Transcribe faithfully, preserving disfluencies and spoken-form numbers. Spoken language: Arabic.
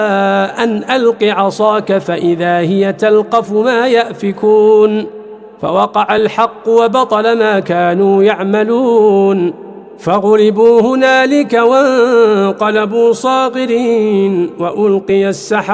أن ألق عصاك فإذا هي تلقف ما يأفكون فوقع الحق وبطل ما كانوا يعملون فغلبوا هنالك وانقلبوا صاغرين وألقي السحرة